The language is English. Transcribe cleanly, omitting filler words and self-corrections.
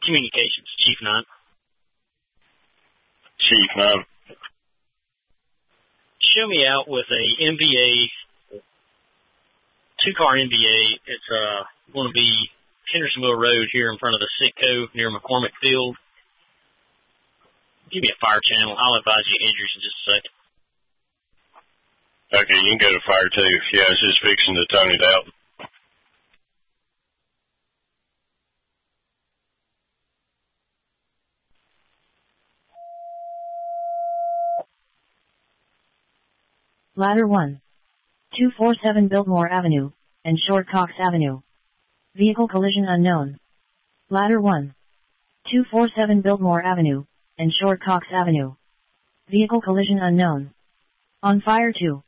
Communications, Chief 9. Chief 9. Show me out with a MVA, two-car MVA. It's going to be Hendersonville Road here in front of the Sitco near McCormick Field. Give me a fire channel. I'll advise you Andrews in just a second. Okay, you can go to fire 2. Yeah, it's just fixing to tone it out. Ladder 1. 247 Biltmore Avenue, and Short Cox Avenue. Vehicle collision unknown. Ladder 1. 247 Biltmore Avenue, and Short Cox Avenue. Vehicle collision unknown. On fire 2.